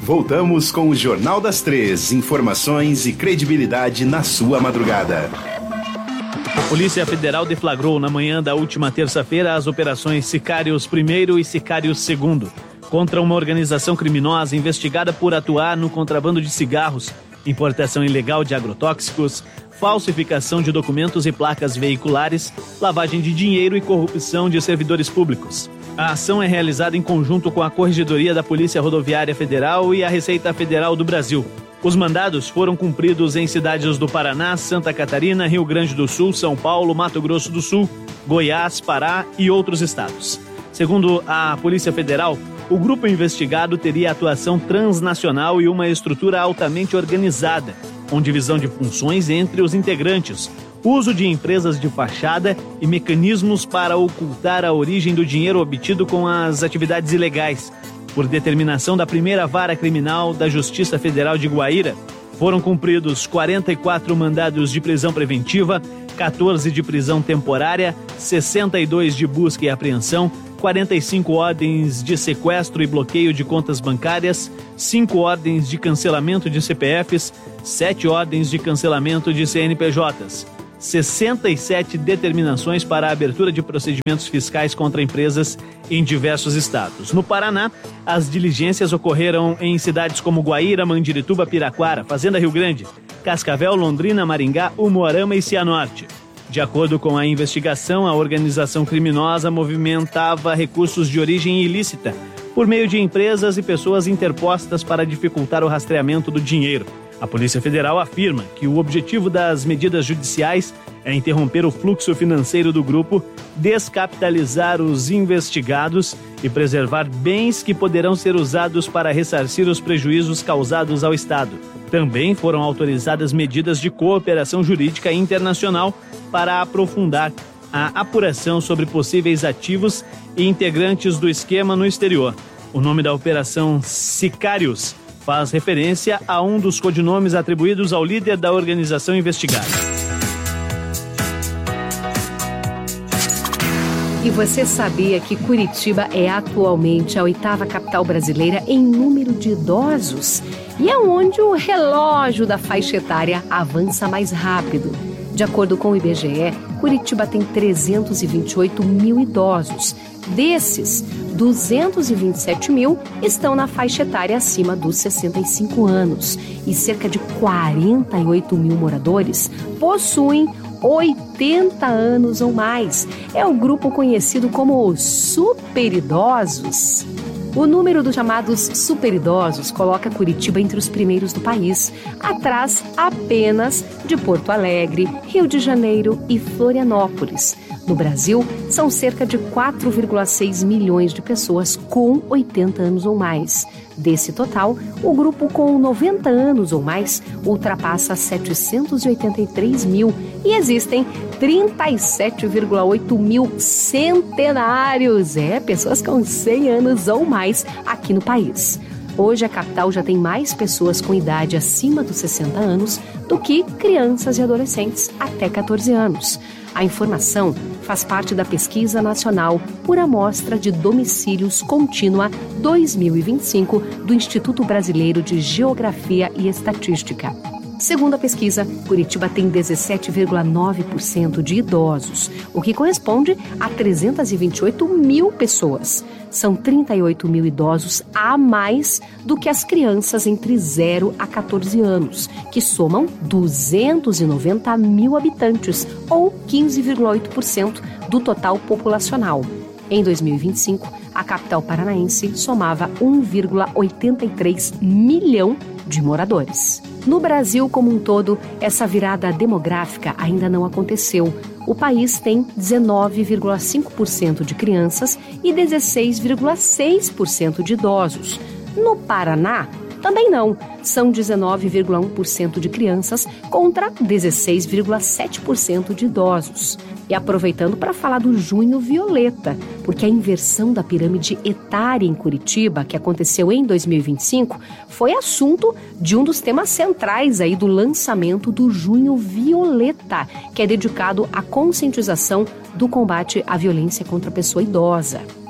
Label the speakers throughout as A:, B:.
A: Voltamos com o Jornal das 3. Informações e credibilidade na sua madrugada.
B: A Polícia Federal deflagrou na manhã da última terça-feira as operações Sicários I e Sicários II contra uma organização criminosa investigada por atuar no contrabando de cigarros, importação ilegal de agrotóxicos, falsificação de documentos e placas veiculares, lavagem de dinheiro e corrupção de servidores públicos. A ação é realizada em conjunto com a Corregedoria da Polícia Rodoviária Federal e a Receita Federal do Brasil. Os mandados foram cumpridos em cidades do Paraná, Santa Catarina, Rio Grande do Sul, São Paulo, Mato Grosso do Sul, Goiás, Pará e outros estados. Segundo a Polícia Federal, o grupo investigado teria atuação transnacional e uma estrutura altamente organizada, com divisão de funções entre os integrantes, uso de empresas de fachada e mecanismos para ocultar a origem do dinheiro obtido com as atividades ilegais. Por determinação da primeira vara criminal da Justiça Federal de Guaíra, foram cumpridos 44 mandados de prisão preventiva, 14 de prisão temporária, 62 de busca e apreensão, 45 ordens de sequestro e bloqueio de contas bancárias, 5 ordens de cancelamento de CPFs, 7 ordens de cancelamento de CNPJs, 67 determinações para a abertura de procedimentos fiscais contra empresas em diversos estados. No Paraná, as diligências ocorreram em cidades como Guaíra, Mandirituba, Piraquara, Fazenda Rio Grande, Cascavel, Londrina, Maringá, Umuarama e Cianorte. De acordo com a investigação, a organização criminosa movimentava recursos de origem ilícita por meio de empresas e pessoas interpostas para dificultar o rastreamento do dinheiro. A Polícia Federal afirma que o objetivo das medidas judiciais é interromper o fluxo financeiro do grupo, descapitalizar os investigados e preservar bens que poderão ser usados para ressarcir os prejuízos causados ao Estado. Também foram autorizadas medidas de cooperação jurídica internacional para aprofundar a apuração sobre possíveis ativos e integrantes do esquema no exterior. O nome da operação Sicários faz referência a um dos codinomes atribuídos ao líder da organização investigada.
C: E você sabia que Curitiba é atualmente a 8ª capital brasileira em número de idosos? E é onde o relógio da faixa etária avança mais rápido. De acordo com o IBGE, Curitiba tem 328 mil idosos. Desses, 227 mil estão na faixa etária acima dos 65 anos e cerca de 48 mil moradores possuem 80 anos ou mais. É o grupo conhecido como os superidosos. O número dos chamados superidosos coloca Curitiba entre os primeiros do país, atrás apenas de Porto Alegre, Rio de Janeiro e Florianópolis. No Brasil, são cerca de 4,6 milhões de pessoas com 80 anos ou mais. Desse total, o grupo com 90 anos ou mais ultrapassa 783 mil e existem 37,8 mil centenários, pessoas com 100 anos ou mais aqui no país. Hoje, a capital já tem mais pessoas com idade acima dos 60 anos do que crianças e adolescentes até 14 anos. A informação faz parte da Pesquisa Nacional por Amostra de Domicílios Contínua 2025 do Instituto Brasileiro de Geografia e Estatística. Segundo a pesquisa, Curitiba tem 17,9% de idosos, o que corresponde a 328 mil pessoas. São 38 mil idosos a mais do que as crianças entre 0 a 14 anos, que somam 290 mil habitantes, ou 15,8% do total populacional. Em 2025, a capital paranaense somava 1,83 milhão de moradores. No Brasil como um todo, essa virada demográfica ainda não aconteceu. O país tem 19,5% de crianças e 16,6% de idosos. No Paraná, também não. São 19,1% de crianças contra 16,7% de idosos. E aproveitando para falar do Junho Violeta, porque a inversão da pirâmide etária em Curitiba, que aconteceu em 2025, foi assunto de um dos temas centrais aí do lançamento do Junho Violeta, que é dedicado à conscientização do combate à violência contra a pessoa idosa.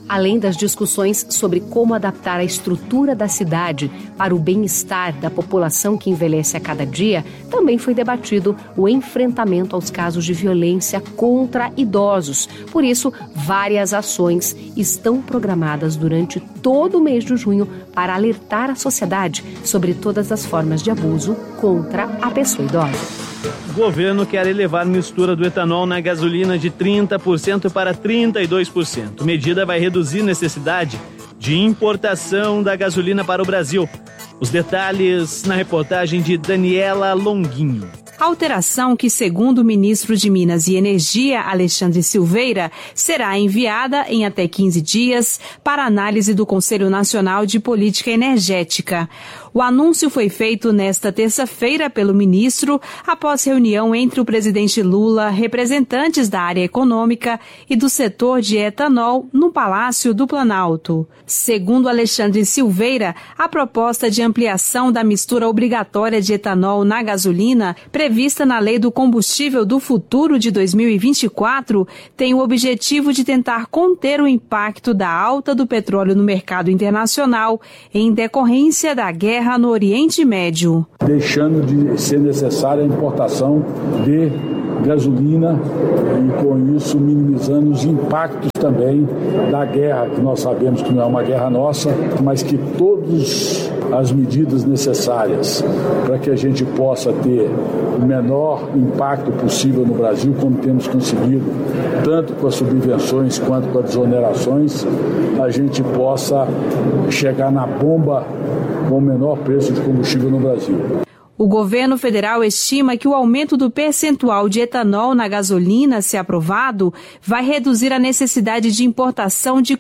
C: Além das discussões sobre como adaptar a estrutura da cidade para o bem-estar da população que envelhece a cada dia, também foi debatido o enfrentamento aos casos de violência contra idosos. Por isso, várias ações estão programadas durante todo o mês de junho para alertar a sociedade sobre todas as formas de abuso contra a pessoa idosa.
B: O governo quer elevar a mistura do etanol na gasolina de 30% para 32%. A medida vai reduzir a necessidade de importação da gasolina para o Brasil. Os detalhes na reportagem de Daniela Longuinho.
D: A alteração, que segundo o ministro de Minas e Energia, Alexandre Silveira, será enviada em até 15 dias para análise do Conselho Nacional de Política Energética. O anúncio foi feito nesta terça-feira pelo ministro, após reunião entre o presidente Lula, representantes da área econômica e do setor de etanol no Palácio do Planalto. Segundo Alexandre Silveira, a proposta de ampliação da mistura obrigatória de etanol na gasolina, prevista na Lei do Combustível do Futuro de 2024, tem o objetivo de tentar conter o impacto da alta do petróleo no mercado internacional em decorrência da guerra no Oriente Médio.
E: Deixando de ser necessária a importação de gasolina e, com isso, minimizando os impactos também da guerra, que nós sabemos que não é uma guerra nossa, mas que todas as medidas necessárias para que a gente possa ter o menor impacto possível no Brasil, como temos conseguido, tanto com as subvenções quanto com as desonerações, a gente possa chegar na bomba com o menor preço de combustível no Brasil.
D: O governo federal estima que o aumento do percentual de etanol na gasolina, se aprovado, vai reduzir a necessidade de importação de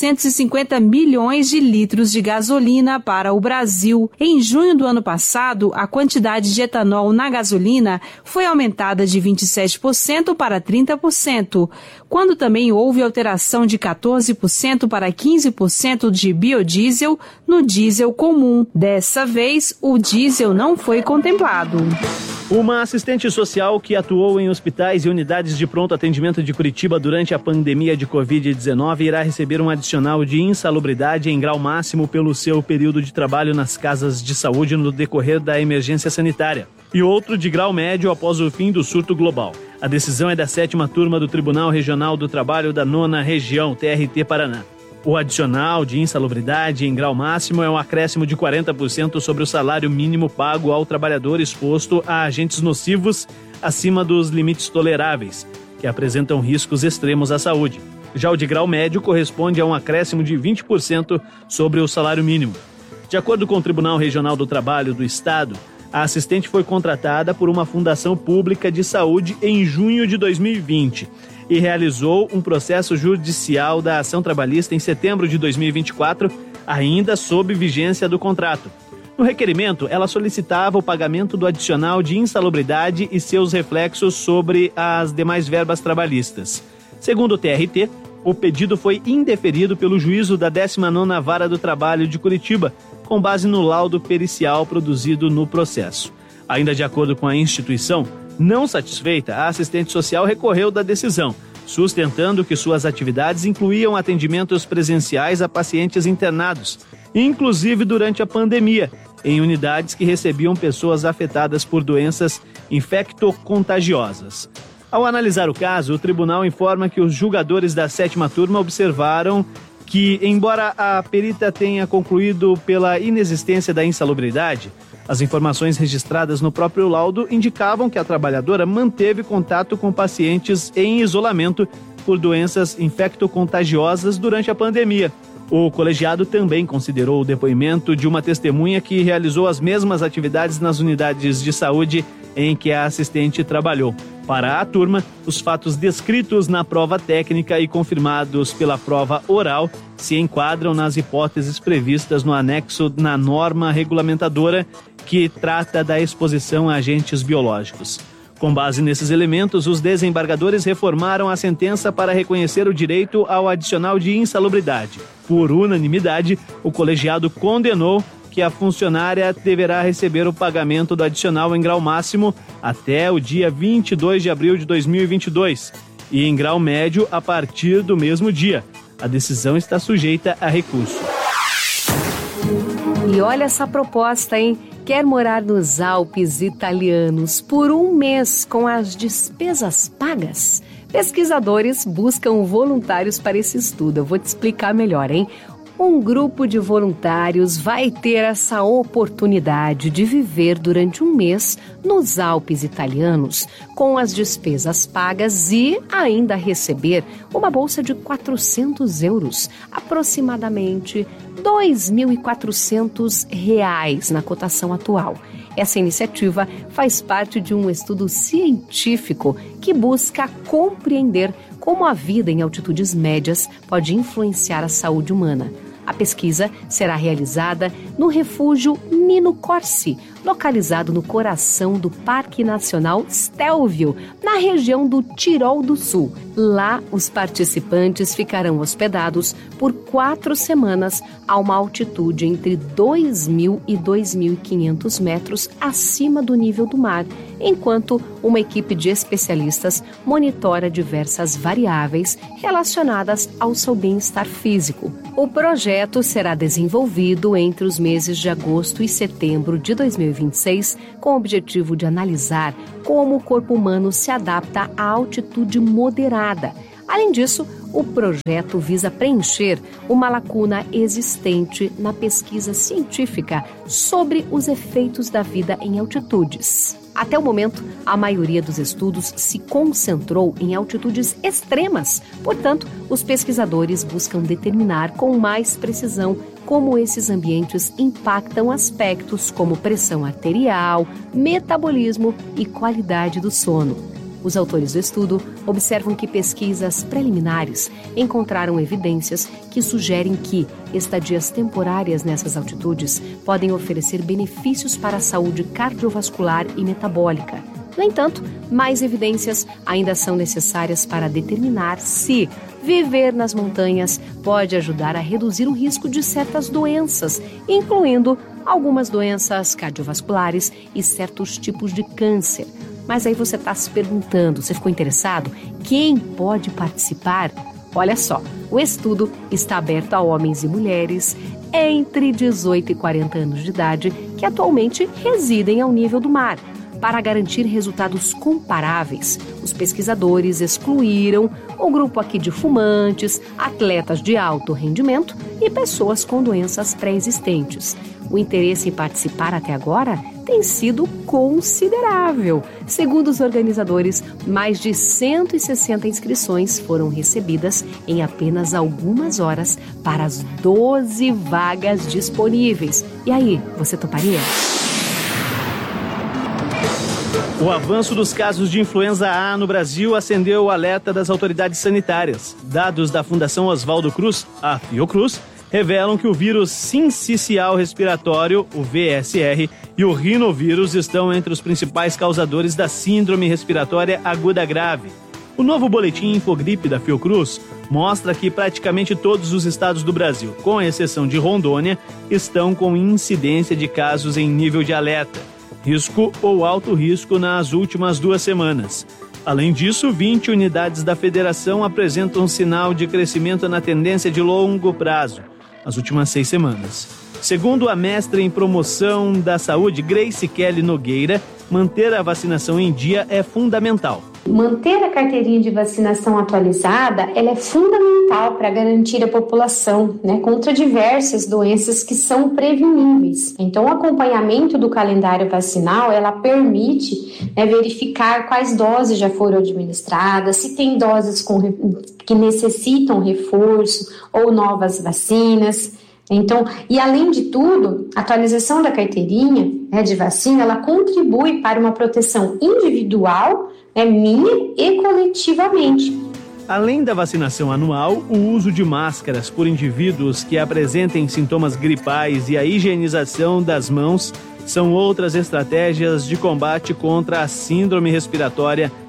D: 450 milhões de litros de gasolina para o Brasil. Em junho do ano passado, a quantidade de etanol na gasolina foi aumentada de 27% para 30%, quando também houve alteração de 14% para 15% de biodiesel no diesel comum. Dessa vez, o diesel não foi contemplado.
B: Uma assistente social que atuou em hospitais e unidades de pronto atendimento de Curitiba durante a pandemia de Covid-19 irá receber um adicional de insalubridade em grau máximo pelo seu período de trabalho nas casas de saúde no decorrer da emergência sanitária, e outro de grau médio após o fim do surto global. A decisão é da 7ª turma do Tribunal Regional do Trabalho da 9ª Região, TRT Paraná. O adicional de insalubridade em grau máximo é um acréscimo de 40% sobre o salário mínimo pago ao trabalhador exposto a agentes nocivos acima dos limites toleráveis, que apresentam riscos extremos à saúde. Já o de grau médio corresponde a um acréscimo de 20% sobre o salário mínimo. De acordo com o Tribunal Regional do Trabalho do Estado, a assistente foi contratada por uma fundação pública de saúde em junho de 2020 e realizou um processo judicial da ação trabalhista em setembro de 2024, ainda sob vigência do contrato. No requerimento, ela solicitava o pagamento do adicional de insalubridade e seus reflexos sobre as demais verbas trabalhistas. Segundo o TRT, o pedido foi indeferido pelo juízo da 19ª Vara do Trabalho de Curitiba, com base no laudo pericial produzido no processo. Ainda de acordo com a instituição, não satisfeita, a assistente social recorreu da decisão, sustentando que suas atividades incluíam atendimentos presenciais a pacientes internados, inclusive durante a pandemia, em unidades que recebiam pessoas afetadas por doenças infectocontagiosas. Ao analisar o caso, o tribunal informa que os julgadores da 7ª turma observaram que, embora a perita tenha concluído pela inexistência da insalubridade, as informações registradas no próprio laudo indicavam que a trabalhadora manteve contato com pacientes em isolamento por doenças infectocontagiosas durante a pandemia. O colegiado também considerou o depoimento de uma testemunha que realizou as mesmas atividades nas unidades de saúde em que a assistente trabalhou. Para a turma, os fatos descritos na prova técnica e confirmados pela prova oral se enquadram nas hipóteses previstas no anexo na norma regulamentadora que trata da exposição a agentes biológicos. Com base nesses elementos, os desembargadores reformaram a sentença para reconhecer o direito ao adicional de insalubridade. Por unanimidade, o colegiado condenou que a funcionária deverá receber o pagamento do adicional em grau máximo até o dia 22 de abril de 2022 e em grau médio a partir do mesmo dia, A decisão está sujeita a recurso.
C: E olha essa proposta, hein? Quer morar nos Alpes italianos por um mês com as despesas pagas? Pesquisadores buscam voluntários para esse estudo. Eu vou te explicar melhor, hein? Um grupo de voluntários vai ter essa oportunidade de viver durante um mês nos Alpes italianos, com as despesas pagas e ainda receber uma bolsa de 400 euros, aproximadamente R$ 2.400 na cotação atual. Essa iniciativa faz parte de um estudo científico que busca compreender como a vida em altitudes médias pode influenciar a saúde humana. A pesquisa será realizada no refúgio Nino Corsi, localizado no coração do Parque Nacional Stelvio, na região do Tirol do Sul. Lá, os participantes ficarão hospedados por 4 semanas a uma altitude entre 2.000 e 2.500 metros acima do nível do mar, enquanto uma equipe de especialistas monitora diversas variáveis relacionadas ao seu bem-estar físico. O projeto será desenvolvido entre os meses de agosto e setembro de 2026, com o objetivo de analisar como o corpo humano se adapta à altitude moderada. Além disso, o projeto visa preencher uma lacuna existente na pesquisa científica sobre os efeitos da vida em altitudes. Até o momento, a maioria dos estudos se concentrou em altitudes extremas. Portanto, os pesquisadores buscam determinar com mais precisão como esses ambientes impactam aspectos como pressão arterial, metabolismo e qualidade do sono. Os autores do estudo observam que pesquisas preliminares encontraram evidências que sugerem que estadias temporárias nessas altitudes podem oferecer benefícios para a saúde cardiovascular e metabólica. No entanto, mais evidências ainda são necessárias para determinar se viver nas montanhas pode ajudar a reduzir o risco de certas doenças, incluindo algumas doenças cardiovasculares e certos tipos de câncer. Mas aí você está se perguntando, você ficou interessado? Quem pode participar? Olha só, o estudo está aberto a homens e mulheres entre 18 e 40 anos de idade que atualmente residem ao nível do mar. Para garantir resultados comparáveis, os pesquisadores excluíram o grupo aqui de fumantes, atletas de alto rendimento e pessoas com doenças pré-existentes. O interesse em participar até agora tem sido considerável. Segundo os organizadores, mais de 160 inscrições foram recebidas em apenas algumas horas para as 12 vagas disponíveis. E aí, você toparia?
B: O avanço dos casos de influenza A no Brasil acendeu o alerta das autoridades sanitárias. Dados da Fundação Oswaldo Cruz, a Fiocruz, revelam que o vírus sincicial respiratório, o VSR, e o rinovírus estão entre os principais causadores da síndrome respiratória aguda grave. O novo boletim Infogripe da Fiocruz mostra que praticamente todos os estados do Brasil, com exceção de Rondônia, estão com incidência de casos em nível de alerta, risco ou alto risco nas últimas 2 semanas. Além disso, 20 unidades da federação apresentam um sinal de crescimento na tendência de longo prazo, nas últimas 6 semanas. Segundo a mestra em promoção da saúde, Grace Kelly Nogueira, manter a vacinação em dia é fundamental.
F: Manter a carteirinha de vacinação atualizada, ela é fundamental para garantir a população, contra diversas doenças que são preveníveis. Então, o acompanhamento do calendário vacinal, ela permite verificar quais doses já foram administradas, se tem doses que necessitam reforço ou novas vacinas. Então, e além de tudo, a atualização da carteirinha de vacina, ela contribui para uma proteção individual, minha e coletivamente.
B: Além da vacinação anual, o uso de máscaras por indivíduos que apresentem sintomas gripais e a higienização das mãos são outras estratégias de combate contra a síndrome respiratória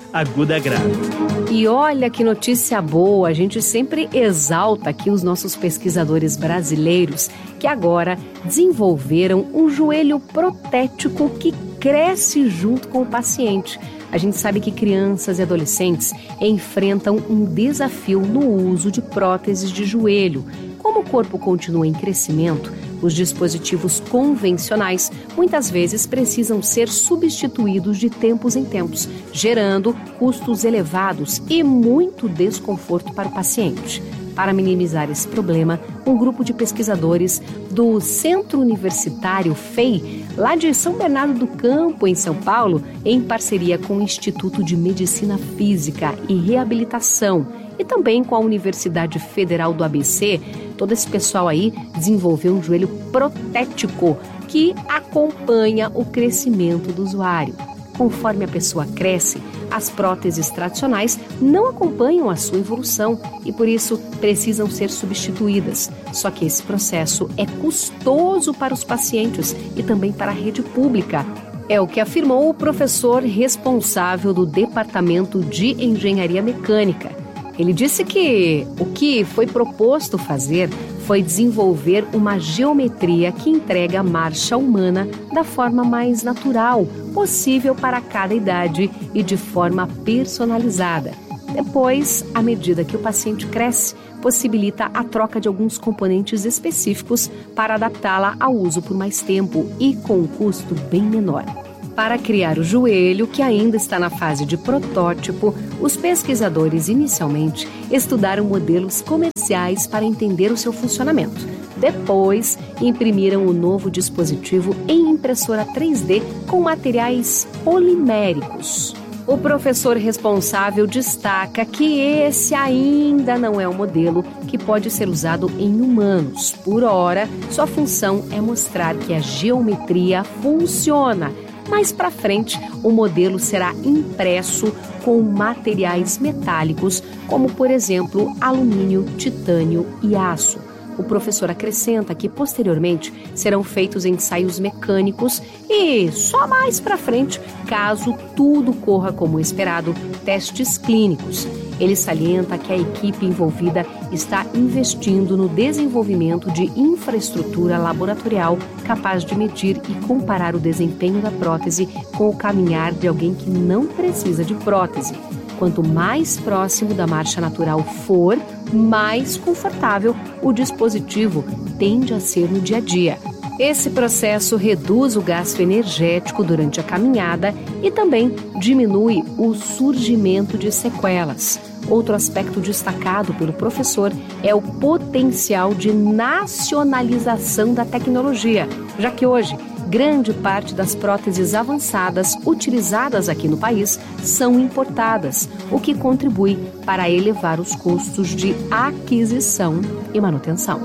B: aguda grave.
C: E olha que notícia boa, a gente sempre exalta aqui os nossos pesquisadores brasileiros que agora desenvolveram um joelho protético que cresce junto com o paciente. A gente sabe que crianças e adolescentes enfrentam um desafio no uso de próteses de joelho. Como o corpo continua em crescimento, os dispositivos convencionais muitas vezes precisam ser substituídos de tempos em tempos, gerando custos elevados e muito desconforto para o paciente. Para minimizar esse problema, um grupo de pesquisadores do Centro Universitário FEI, lá de São Bernardo do Campo, em São Paulo, em parceria com o Instituto de Medicina Física e Reabilitação e também com a Universidade Federal do ABC, todo esse pessoal aí desenvolveu um joelho protético que acompanha o crescimento do usuário. Conforme a pessoa cresce, as próteses tradicionais não acompanham a sua evolução e, por isso, precisam ser substituídas. Só que esse processo é custoso para os pacientes e também para a rede pública. É o que afirmou o professor responsável do Departamento de Engenharia Mecânica. Ele disse que o que foi proposto fazer foi desenvolver uma geometria que entrega a marcha humana da forma mais natural possível para cada idade e de forma personalizada. Depois, à medida que o paciente cresce, possibilita a troca de alguns componentes específicos para adaptá-la ao uso por mais tempo e com um custo bem menor. Para criar o joelho, que ainda está na fase de protótipo, os pesquisadores inicialmente estudaram modelos comerciais para entender o seu funcionamento. Depois, imprimiram o novo dispositivo em impressora 3D com materiais poliméricos. O professor responsável destaca que esse ainda não é um modelo que pode ser usado em humanos. Por hora, sua função é mostrar que a geometria funciona. Mais para frente, o modelo será impresso com materiais metálicos, como, por exemplo, alumínio, titânio e aço. O professor acrescenta que, posteriormente, serão feitos ensaios mecânicos e, só mais para frente, caso tudo corra como esperado, testes clínicos. Ele salienta que a equipe envolvida está investindo no desenvolvimento de infraestrutura laboratorial capaz de medir e comparar o desempenho da prótese com o caminhar de alguém que não precisa de prótese. Quanto mais próximo da marcha natural for, mais confortável o dispositivo tende a ser no dia a dia. Esse processo reduz o gasto energético durante a caminhada e também diminui o surgimento de sequelas. Outro aspecto destacado pelo professor é o potencial de nacionalização da tecnologia, já que hoje grande parte das próteses avançadas utilizadas aqui no país são importadas, o que contribui para elevar os custos de aquisição e manutenção.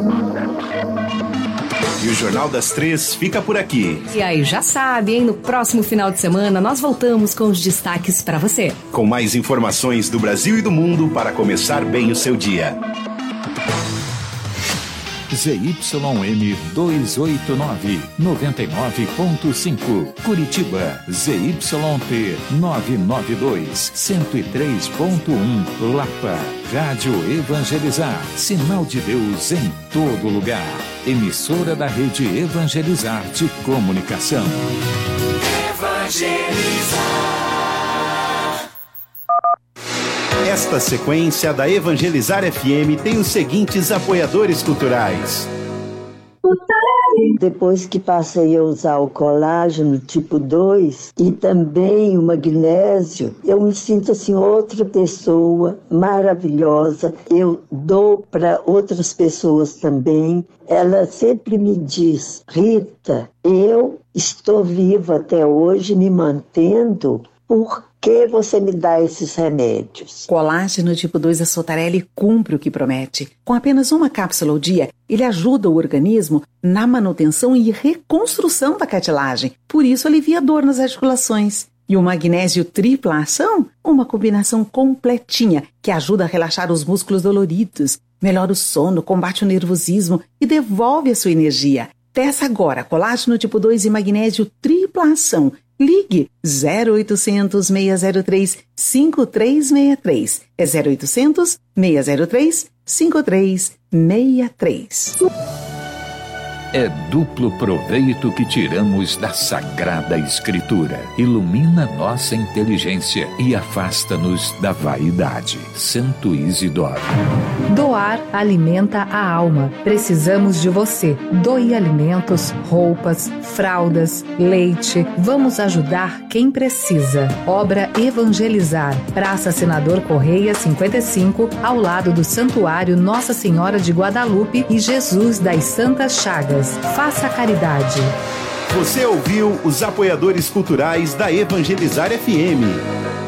A: E o Jornal das 3 fica por aqui.
C: E aí, já sabe, hein? No próximo final de semana nós voltamos com os destaques para você.
A: Com mais informações do Brasil e do mundo para começar bem o seu dia.
G: ZYM 289, 99.5, Curitiba, ZYT 992, 103.1, Lapa, Rádio Evangelizar, sinal de Deus em todo lugar, emissora da Rede Evangelizar de Comunicação.
A: Evangelizar. Esta sequência da Evangelizar FM tem os seguintes apoiadores culturais.
H: Depois que passei a usar o colágeno tipo 2 e também o magnésio, eu me sinto assim outra pessoa maravilhosa. Eu dou para outras pessoas também. Ela sempre me diz: Rita, eu estou viva até hoje me mantendo porque você me dá esses remédios.
I: Colágeno tipo 2 da Sotarelli cumpre o que promete. Com apenas uma cápsula ao dia, ele ajuda o organismo na manutenção e reconstrução da cartilagem. Por isso, alivia a dor nas articulações. E o magnésio tripla ação? Uma combinação completinha que ajuda a relaxar os músculos doloridos, melhora o sono, combate o nervosismo e devolve a sua energia. Peça agora colágeno tipo 2 e magnésio tripla ação. Ligue 0800 603 5363. É 0800 603 5363.
G: É duplo proveito que tiramos da Sagrada Escritura. Ilumina nossa inteligência e afasta-nos da vaidade. Santo Isidoro.
J: Doar alimenta a alma. Precisamos de você. Doe alimentos, roupas, fraldas, leite. Vamos ajudar quem precisa. Obra Evangelizar. Praça Senador Correia 55, ao lado do Santuário Nossa Senhora de Guadalupe e Jesus das Santas Chagas. Faça a caridade.
A: Você ouviu os apoiadores culturais da Evangelizar FM.